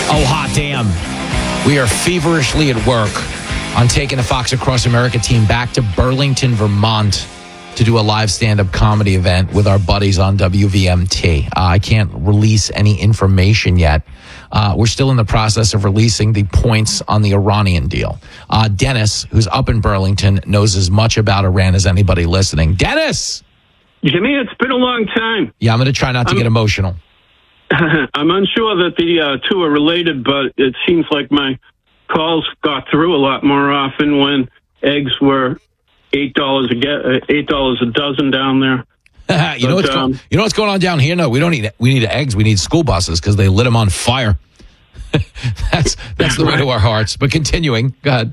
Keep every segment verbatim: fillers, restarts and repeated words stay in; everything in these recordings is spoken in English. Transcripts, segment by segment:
Oh, hot damn. We are feverishly at work on taking the Fox Across America team back to Burlington, Vermont to do a live stand-up comedy event with our buddies on W V M T. Uh, I can't release any information yet. Uh, we're still in the process of releasing the points on the Iranian deal. Uh, Dennis, who's up in Burlington, knows as much about Iran as anybody listening. Dennis! Jimmy, it's been a long time. Yeah, I'm going to try not to I'm, get emotional. I'm unsure that the uh, two are related, but it seems like my calls got through a lot more often when eggs were eight dollars a get, eight dollars a dozen down there. you, but, know what's um, going, you know what's going on down here? No, we don't need we need eggs. We need school buses because they lit them on fire. that's that's the way to our hearts. But continuing, go ahead.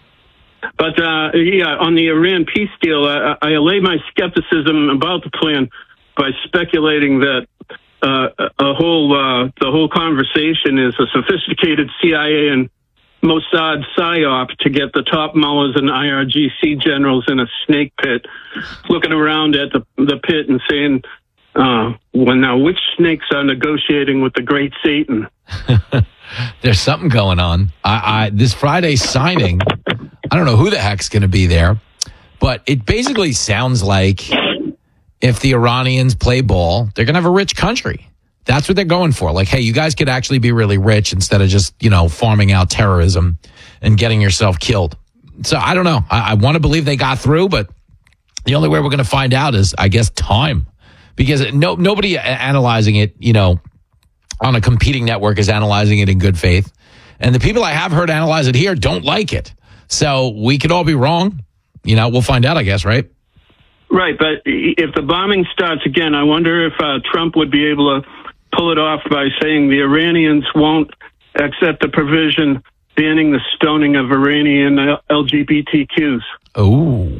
But uh, yeah, on the Iran peace deal, I, I allay my skepticism about the plan by speculating that uh, a whole uh, the whole conversation is a sophisticated C I A and Mossad psyop to get the top mullahs and I R G C generals in a snake pit, looking around at the the pit and saying, uh, "Well, now which snakes are negotiating with the great Satan?" There's something going on. I, I this Friday signing, I don't know who the heck's going to be there, but it basically sounds like if the Iranians play ball, they're going to have a rich country. That's what they're going for. Like, hey, you guys could actually be really rich instead of just, you know, farming out terrorism and getting yourself killed. So I don't know. I, I want to believe they got through, but the only way we're going to find out is, I guess, time. Because no nobody analyzing it, you know, on a competing network is analyzing it in good faith. And the people I have heard analyze it here don't like it. So we could all be wrong. You know, we'll find out, I guess, right? Right. But if the bombing starts again, I wonder if uh, Trump would be able to pull it off by saying the Iranians won't accept the provision banning the stoning of Iranian L G B T Qs. Oh,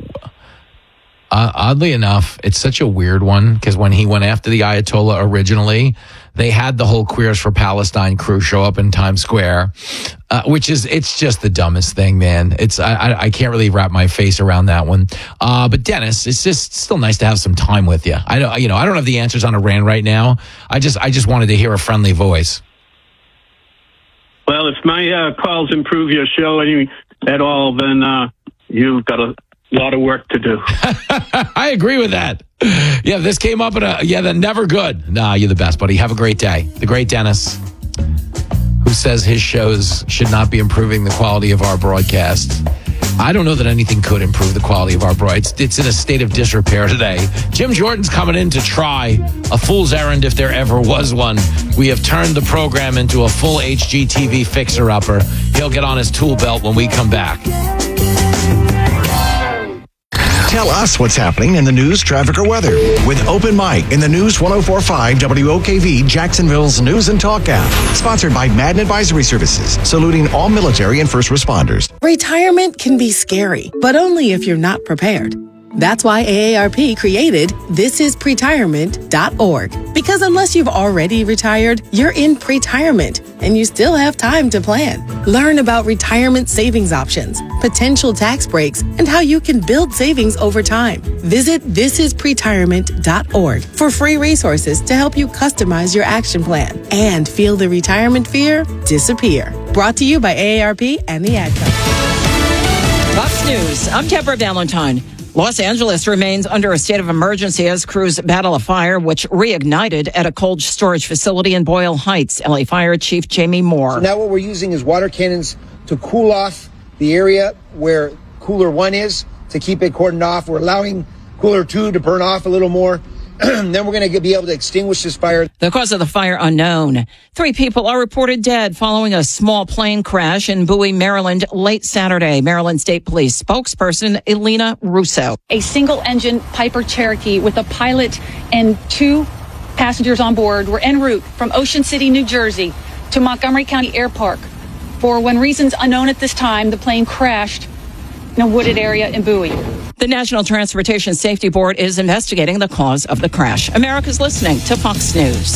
uh, oddly enough, it's such a weird one because when he went after the Ayatollah originally, they had the whole Queers for Palestine crew show up in Times Square, uh, which is, it's just the dumbest thing, man. It's, I, I, I can't really wrap my face around that one. Uh, but Dennis, it's just still nice to have some time with you. I don't, you know, I don't have the answers on Iran right now. I just, I just wanted to hear a friendly voice. Well, if my uh, calls improve your show any at all, then uh, you've got a lot of work to do. I agree with that. Yeah, this came up in a, yeah, then never good. Nah, you're the best, buddy. Have a great day. The great Dennis, who says his shows should not be improving the quality of our broadcast. I don't know that anything could improve the quality of our broadcast. It's, it's in a state of disrepair today. Jim Jordan's coming in to try a fool's errand if there ever was one. We have turned the program into a full H G T V fixer-upper. He'll get on his tool belt when we come back. Tell us what's happening in the news, traffic, or weather with Open Mic in the News one oh four point five W O K V, Jacksonville's News and Talk app. Sponsored by Madden Advisory Services, saluting all military and first responders. Retirement can be scary, but only if you're not prepared. That's why A A R P created this is pretirement dot org. Because unless you've already retired, you're in pretirement and you still have time to plan. Learn about retirement savings options, potential tax breaks, and how you can build savings over time. Visit this is pretirement dot org for free resources to help you customize your action plan and feel the retirement fear disappear. Brought to you by A A R P and the Ad Company. Fox News, I'm Deborah Valentine. Los Angeles remains under a state of emergency as crews battle a fire which reignited at a cold storage facility in Boyle Heights. L A Fire Chief Jamie Moore. So now what we're using is water cannons to cool off the area where cooler one is, to keep it cordoned off. We're allowing cooler two to burn off a little more. Then we're going to be able to extinguish this fire. The cause of the fire unknown. Three people are reported dead following a small plane crash in Bowie, Maryland, late Saturday. Maryland State Police spokesperson Elena Russo. A single-engine Piper Cherokee with a pilot and two passengers on board were en route from Ocean City, New Jersey to Montgomery County Airpark. For when reasons unknown at this time, the plane crashed in a wooded area in Bowie. The National Transportation Safety Board is investigating the cause of the crash. America's listening to Fox News.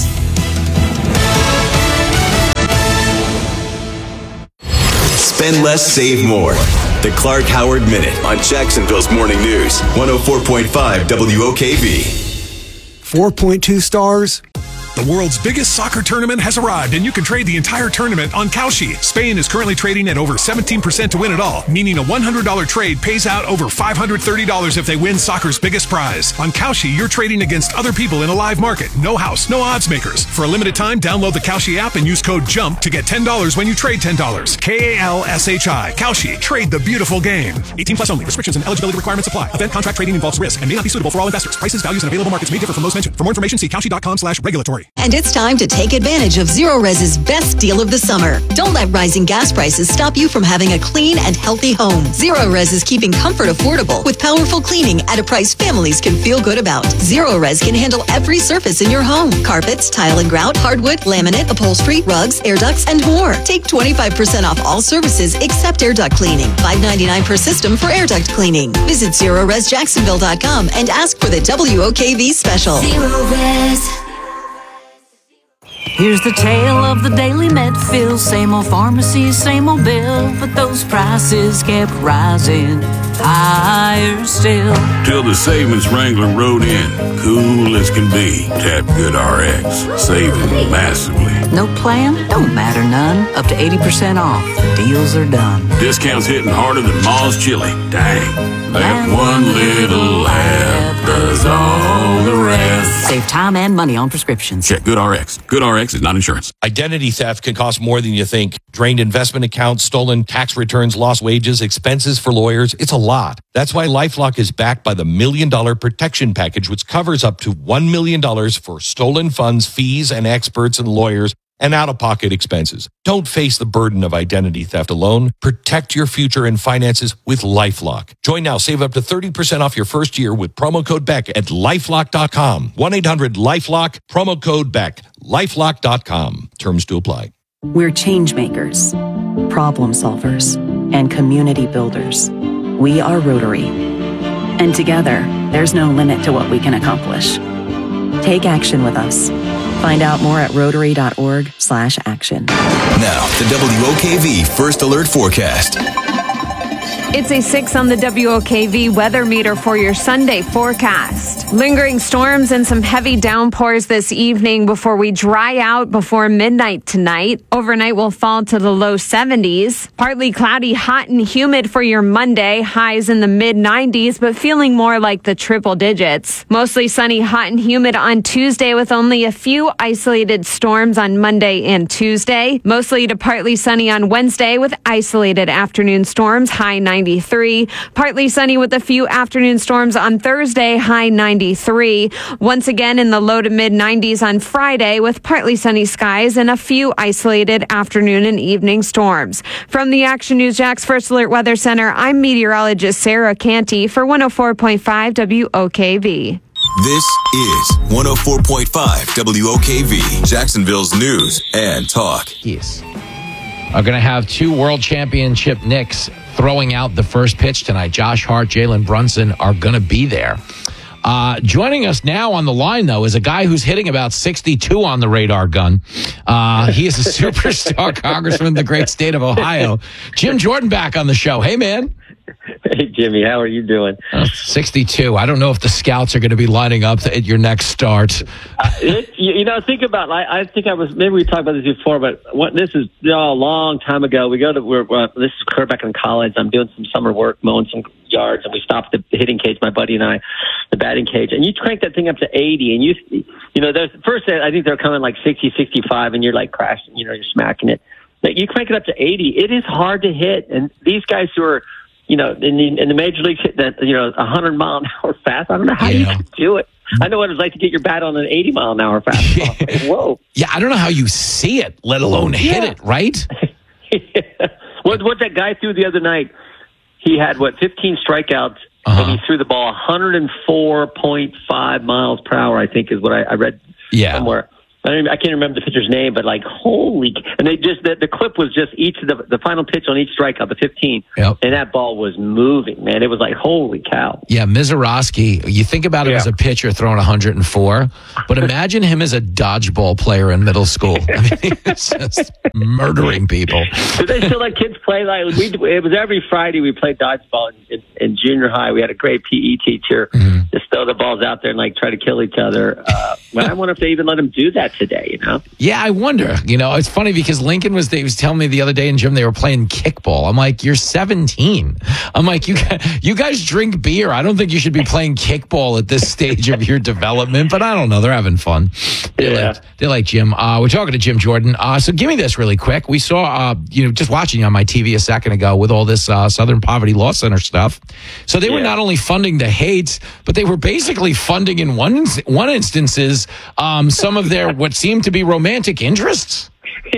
Spend less, save more. The Clark Howard Minute on Jacksonville's Morning News, one oh four point five W O K V. four point two stars. The world's biggest soccer tournament has arrived, and you can trade the entire tournament on Kalshi. Spain is currently trading at over seventeen percent to win it all, meaning a one hundred dollars trade pays out over five hundred thirty dollars if they win soccer's biggest prize. On Kalshi, you're trading against other people in a live market. No house, no odds makers. For a limited time, download the Kalshi app and use code JUMP to get ten dollars when you trade ten dollars. K A L S H I. Kalshi. Trade the beautiful game. eighteen plus only. Restrictions and eligibility requirements apply. Event contract trading involves risk and may not be suitable for all investors. Prices, values, and available markets may differ from those mentioned. For more information, see Kalshi.com slash regulatory. And it's time to take advantage of Zerorez's best deal of the summer. Don't let rising gas prices stop you from having a clean and healthy home. Zerorez is keeping comfort affordable with powerful cleaning at a price families can feel good about. Zerorez can handle every surface in your home. Carpets, tile and grout, hardwood, laminate, upholstery, rugs, air ducts, and more. Take twenty-five percent off all services except air duct cleaning. five ninety-nine per system for air duct cleaning. Visit Zerorez Jacksonville dot com and ask for the W O K V special. Zerorez. Here's the tale of the Daily Medfill. Same old pharmacy, same old bill, but those prices kept rising higher still. Till the savings wrangler rode in, cool as can be. Tap GoodRx, saving massively. No plan? Don't matter none. Up to eighty percent off. The deals are done. Discounts hitting harder than Ma's chili. Dang, that one little app does all the rest. Save time and money on prescriptions. Check GoodRx. GoodRx is not insurance. Identity theft can cost more than you think. Drained investment accounts, stolen tax returns, lost wages, expenses for lawyers. It's a lot. That's why LifeLock is backed by the Million Dollar Protection Package, which covers up to one million dollars for stolen funds, fees, and experts and lawyers, and out-of-pocket expenses. Don't face the burden of identity theft alone. Protect your future and finances with LifeLock. Join now. Save up to thirty percent off your first year with promo code Beck at lifelock dot com. one eight hundred lifelock, promo code Beck. lifelock dot com. Terms to apply. We're change makers, problem solvers, and community builders. We are Rotary. And together, there's no limit to what we can accomplish. Take action with us. Find out more at rotary dot org slash action. Now, the W O K V First Alert Forecast. It's a six on the W O K V weather meter for your Sunday forecast. Lingering storms and some heavy downpours this evening before we dry out before midnight tonight. Overnight will fall to the low seventies. Partly cloudy, hot and humid for your Monday. Highs in the mid nineties, but feeling more like the triple digits. Mostly sunny, hot and humid on Tuesday with only a few isolated storms on Monday and Tuesday. Mostly to partly sunny on Wednesday with isolated afternoon storms, high ninety-three. Partly sunny with a few afternoon storms on Thursday, high ninety-three. Once again in the low to mid nineties on Friday with partly sunny skies and a few isolated afternoon and evening storms. From the Action News Jax First Alert Weather Center, I'm meteorologist Sarah Canty for one oh four point five W O K V. This is one oh four point five W O K V, Jacksonville's news and talk. Yes. Are going to have two world championship Knicks throwing out the first pitch tonight. Josh Hart, Jalen Brunson are going to be there. Uh, joining us now on the line, though, is a guy who's hitting about sixty-two on the radar gun. Uh, he is a superstar congressman in the great state of Ohio. Jim Jordan back on the show. Hey, man. Hey, Jimmy, how are you doing? Uh, sixty-two. I don't know if the scouts are going to be lining up at your next start. uh, it, you, you know, think about. I, I think I was. Maybe we talked about this before, but what, this is you know, a long time ago. We go to. We're, uh, this is clear back in college. I'm doing some summer work, mowing some yards, and we stopped at the hitting cage. My buddy and I, the batting cage, and you crank that thing up to eighty, and you, you know, there's first I think they're coming like sixty, sixty-five, and you're like crashing. You know, you're smacking it. But you crank it up to eighty. It is hard to hit, and these guys who are. You know, in the, in the major leagues, that you know, a hundred mile an hour fast. I don't know how yeah. you can do it. I know what it's like to get your bat on an eighty mile an hour fastball. Like, whoa! Yeah, I don't know how you see it, let alone hit yeah. it. Right? yeah. What what that guy threw the other night? He had what fifteen strikeouts, uh-huh. and he threw the ball one hundred four point five miles per hour. I think is what I, I read yeah. somewhere. I, don't even, I can't remember the pitcher's name, but like, holy! And they just the, the clip was just each of the the final pitch on each strikeout, the fifteen, yep. and that ball was moving, man. It was like, holy cow! Yeah, Mizorowski. You think about him yeah. as a pitcher throwing one hundred four, but imagine him as a dodgeball player in middle school. I mean, he's just murdering people. Do they still let kids play? Like we, it was every Friday we played dodgeball in, in, in junior high. We had a great P E teacher. Mm-hmm. Just throw the balls out there and like try to kill each other. Uh, but I wonder if they even let them do that that today, you know? Yeah, I wonder. You know, it's funny because Lincoln was, he was telling me the other day in gym they were playing kickball. I'm like, you're seventeen. I'm like, you guys, you guys drink beer. I don't think you should be playing kickball at this stage of your development, but I don't know. They're having fun. They Yeah. like, they like Jim. Uh, we're talking to Jim Jordan. Uh, so give me this really quick. We saw, uh, you know, just watching you on my T V a second ago with all this uh, Southern Poverty Law Center stuff. So they were Yeah. not only funding the hate, but they were basically funding in one one instances um, some of their what seemed to be romantic interests.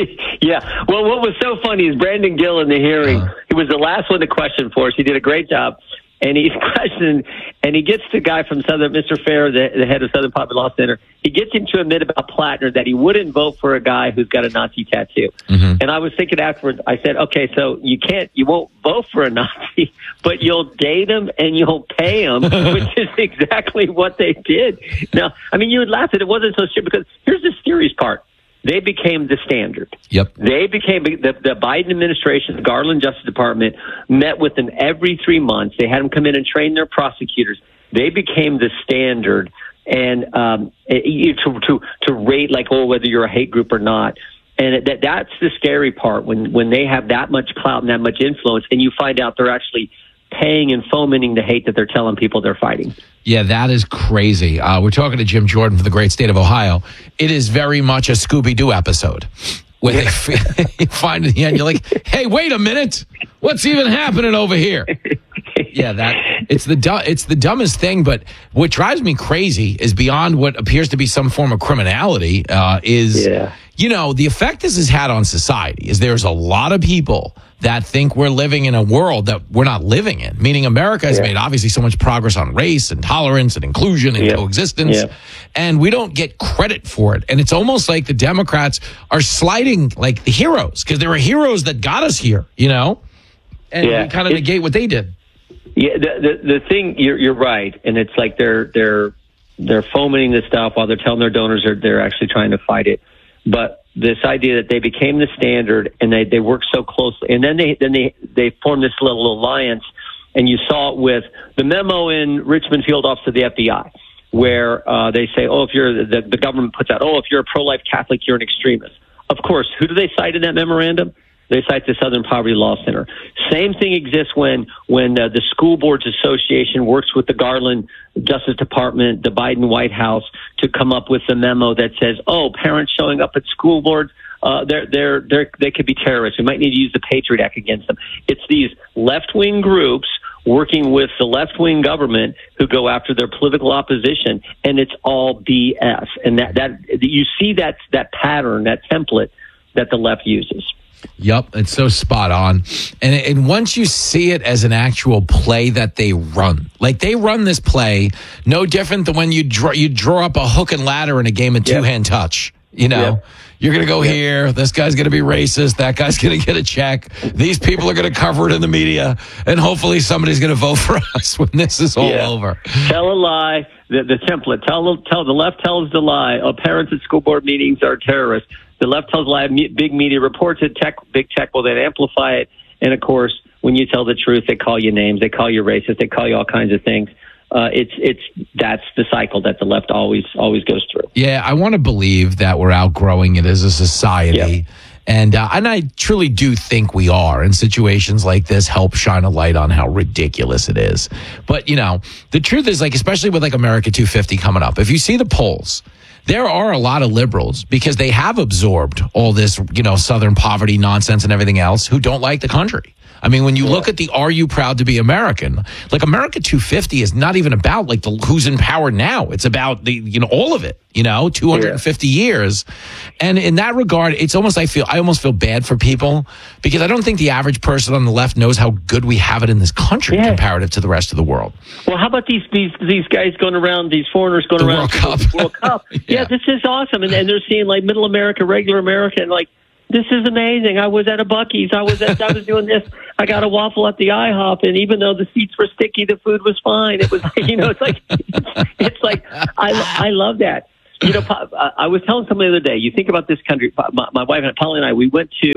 Yeah. Well, what was so funny is Brandon Gill in the hearing, Uh-huh. he was the last one to question for us. He did a great job. And he's questioning, and he gets the guy from Southern, Mister Fair, the, the head of Southern Poverty Law Center, he gets him to admit about Plattner that he wouldn't vote for a guy who's got a Nazi tattoo. Mm-hmm. And I was thinking afterwards, I said, okay, so you can't, you won't vote for a Nazi, but you'll date him and you'll pay him, which is exactly what they did. Now, I mean, you would laugh that it wasn't so shit because here's the serious part. They became the standard. Yep. They became the, the Biden administration, the Garland Justice Department met with them every three months. They had them come in and train their prosecutors. They became the standard, and um, it, to to to rate like oh whether you're a hate group or not. And that that's the scary part when when they have that much clout and that much influence, and you find out they're actually paying and fomenting the hate that they're telling people they're fighting. Yeah, that is crazy. Uh, we're talking to Jim Jordan from the great state of Ohio. It is very much a Scooby-Doo episode. Where they you find at the end, you're like, hey, wait a minute. What's even happening over here? Yeah, that it's the du- it's the dumbest thing. But what drives me crazy is beyond what appears to be some form of criminality uh, is, Yeah. you know, the effect this has had on society is there's a lot of people that think we're living in a world that we're not living in, meaning America has Yeah. made obviously so much progress on race and tolerance and inclusion and Yeah. coexistence, Yeah. and we don't get credit for it. And it's almost like the Democrats are sliding like the heroes because there are heroes that got us here, you know, and Yeah. we kind of It's- negate what they did. Yeah, the, the the thing you're you're right, and it's like they're they're they're fomenting this stuff while they're telling their donors they're they're actually trying to fight it. But this idea that they became the standard and they, they work so closely, and then they then they they formed this little alliance, and you saw it with the memo in Richmond Field Office of the F B I, where uh, they say, oh, if you're the, the government puts out, oh, if you're a pro-life Catholic, you're an extremist. Of course, who do they cite in that memorandum? They cite the Southern Poverty Law Center. Same thing exists when when uh, the School Boards Association works with the Garland Justice Department, the Biden White House, to come up with a memo that says, "Oh, parents showing up at school boards, uh, they're they're they're they could be terrorists. We might need to use the Patriot Act against them." It's these left wing groups working with the left wing government who go after their political opposition, and it's all B S. And that that you see that that pattern, that template that the left uses. Yep, it's so spot on. And and once you see it as an actual play that they run, like they run this play, no different than when you draw you draw up a hook and ladder in a game of two hand touch. You know, Yep. you're going to go Yep. here. This guy's going to be racist. That guy's going to get a check. These people are going to cover it in the media, and hopefully somebody's going to vote for us when this is all Yeah. over. Tell a lie. The, the template. Tell tell the left tells the lie. Oh, parents at school board meetings are terrorists. The left tells a lie. Me- Big media reports it. Tech, big tech will then amplify it. And of course, when you tell the truth, they call you names. They call you racist. They call you all kinds of things. Uh, it's it's that's the cycle that the left always always goes through. Yeah, I want to believe that we're outgrowing it as a society. And uh, and I truly do think we are. And situations like this help shine a light on how ridiculous it is. But, you know, the truth is, like, especially with like America two fifty coming up, if you see the polls, there are a lot of liberals because they have absorbed all this, you know, Southern poverty nonsense and everything else who don't like the country. I mean, when you look at the "Are you proud to be American?" like America two fifty is not even about like the who's in power now. It's about the, you know, all of it, you know, two hundred fifty yeah. years. And in that regard, it's almost, I feel, I almost feel bad for people because I don't think the average person on the left knows how good we have it in this country yeah. comparative to the rest of the world. Well, how about these, these, these guys going around, these foreigners going the around World Cup. the World Cup. yeah. yeah, this is awesome. And, and they're seeing like middle America, regular America, and like, this is amazing. I was at a Buc-ee's. I was at, I was doing this. I got a waffle at the IHOP, and even though the seats were sticky, the food was fine. It was, you know, it's like, it's, it's like, I, I love that. You know, I was telling somebody the other day, you think about this country, my, my wife and Polly and I, we went to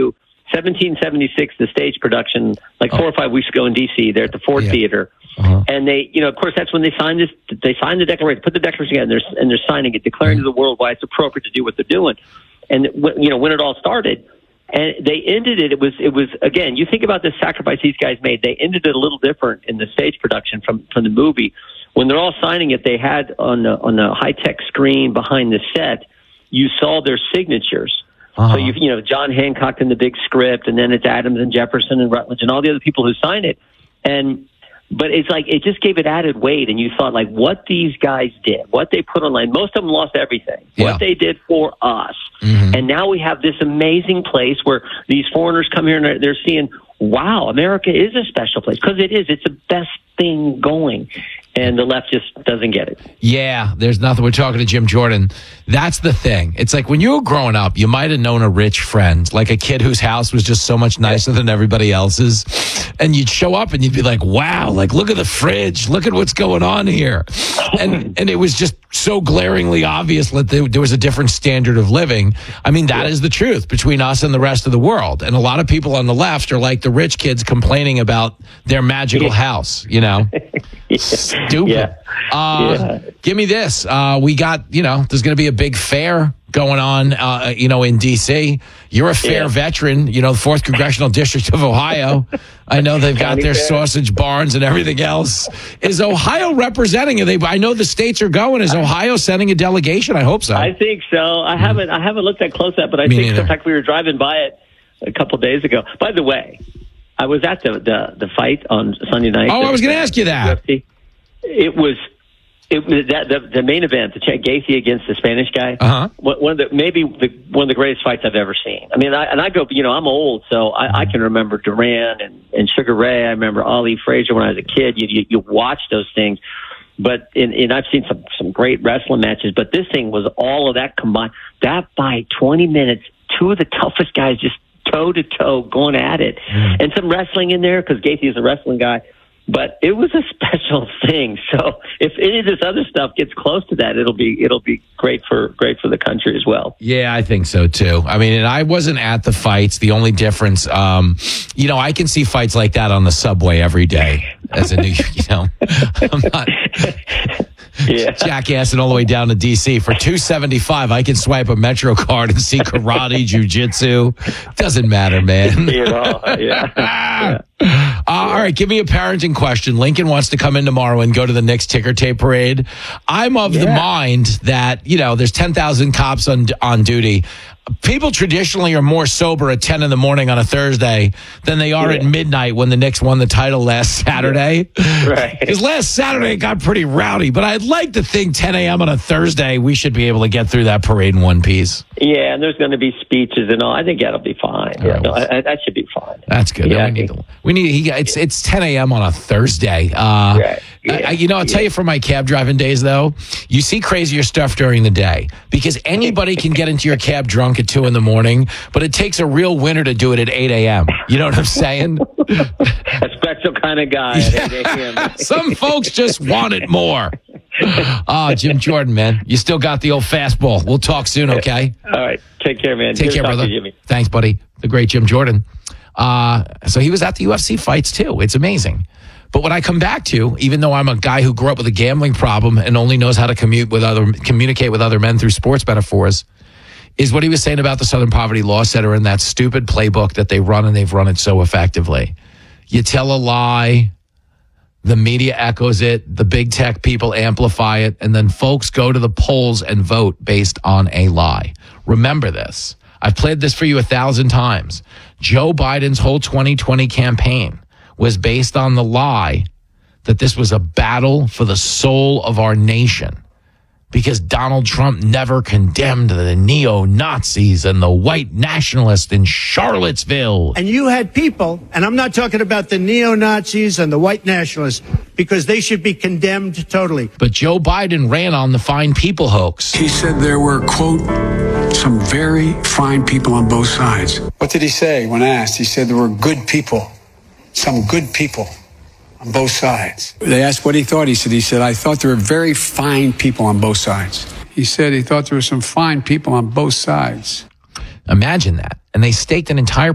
seventeen seventy-six, the stage production, like four or five weeks ago in D C. They're at the Ford Yeah. Theater. Uh-huh. And they, you know, of course, that's when they signed this. They signed the declaration, put the declaration together, and they're, and they're signing it, declaring to the world why it's appropriate to do what they're doing. And you know, when it all started, and they ended it. It was, it was again. You think about the sacrifice these guys made. They ended it a little different in the stage production from from the movie. When they're all signing it, they had on the on the high tech screen behind the set, you saw their signatures. Uh-huh. So you you know, John Hancock in the big script, and then it's Adams and Jefferson and Rutledge and all the other people who signed it, and. But it's like it just gave it added weight, and you thought, like, what these guys did, what they put online. Most of them lost everything. Yeah. What they did for us, Mm-hmm. and now we have this amazing place where these foreigners come here and they're, they're seeing, wow, America is a special place because it is. It's the best thing going, and the left just doesn't get it. Yeah, there's nothing. We're talking to Jim Jordan. That's the thing. It's like when you were growing up, you might have known a rich friend, like a kid whose house was just so much nicer than everybody else's. And you'd show up and you'd be like, wow, like, look at the fridge. Look at what's going on here. And and it was just so glaringly obvious that there, there was a different standard of living. I mean, that is the truth between us and the rest of the world. And a lot of people on the left are like the rich kids complaining about their magical house, you know? Stupid. Yeah. Uh, Yeah. Give me this. Uh, we got, you know, there's going to be a big fair going on, uh, you know, in D C. You're a fair Yeah. veteran, you know, the fourth Congressional District of Ohio. I know they've got County their fair. sausage barns and everything else. Is Ohio representing it? They, I know the states are going. Is Ohio sending a delegation? I hope so. I think so. I haven't I haven't looked that close at, but I Me think so. neither. In fact, we were driving by it a couple days ago. By the way, I was at the the, the fight on Sunday night. Oh, I was going to ask you that. It was it was that the, the main event, the Chet Gaethje against the Spanish guy. Uh-huh. One one of the maybe the, one of the greatest fights I've ever seen. I mean, I, and I go, you know, I'm old, so I, I can remember Duran and, and Sugar Ray. I remember Ali Frazier when I was a kid. You you, you watch those things. But in, and I've seen some, some great wrestling matches, but this thing was all of that combined. That by twenty minutes, two of the toughest guys just toe to toe going at it, Mm. and some wrestling in there because Gaethje is a wrestling guy. But it was a special thing. So if any of this other stuff gets close to that, it'll be it'll be great for great for the country as well. Yeah, I think so too. I mean, and I wasn't at the fights. The only difference, um, you know, I can see fights like that on the subway every day as a new, you know, I'm not yeah. jackassing all the way down to D C for two seventy-five. I can swipe a Metro card and see karate, jujitsu. Doesn't matter, man. You know, yeah. yeah. Uh, all right, give me a parenting question. Lincoln wants to come in tomorrow and go to the Knicks ticker tape parade. I'm of the Yeah. mind that, you know, there's ten thousand cops on on duty. People traditionally are more sober at ten in the morning on a Thursday than they are Yeah. at midnight when the Knicks won the title last Saturday. Right. Because last Saturday it got pretty rowdy, but I'd like to think ten a.m. on a Thursday, we should be able to get through that parade in one piece. Yeah, and there's going to be speeches and all. I think that'll be fine. Yeah, right, no, well, I, I, that should be fine. That's good. Yeah, we I need, think- to, we need. He, it's it's ten a.m. on a Thursday. Uh, Right. Yeah. I, you know, I'll tell you from my cab driving days, though, you see crazier stuff during the day because anybody can get into your cab drunk at two in the morning, but it takes a real winner to do it at eight a.m. You know what I'm saying? A special kind of guy at eight a.m. Some folks just want it more. Oh, Jim Jordan, man, you still got the old fastball. We'll talk soon, okay? All right. Take care, man. Take Good care, to talk to brother. you, Jimmy. Thanks, buddy. The great Jim Jordan. Uh, so he was at the U F C fights too. It's amazing. But what I come back to, even though I'm a guy who grew up with a gambling problem and only knows how to commute with other, communicate with other men through sports metaphors, is what he was saying about the Southern Poverty Law Center and that stupid playbook that they run, and they've run it so effectively. You tell a lie, the media echoes it, the big tech people amplify it, and then folks go to the polls and vote based on a lie. Remember this. I've played this for you a thousand times. Joe Biden's whole twenty twenty campaign was based on the lie that this was a battle for the soul of our nation because Donald Trump never condemned the neo-Nazis and the white nationalists in Charlottesville. And you had people, and I'm not talking about the neo-Nazis and the white nationalists, because they should be condemned totally. But Joe Biden ran on the fine people hoax. He said there were, quote, some very fine people on both sides. What did he say when asked? He said there were good people, some good people on both sides. They asked what he thought. He said, he said, I thought there were very fine people on both sides. He said he thought there were some fine people on both sides. Imagine that. And they staked an entire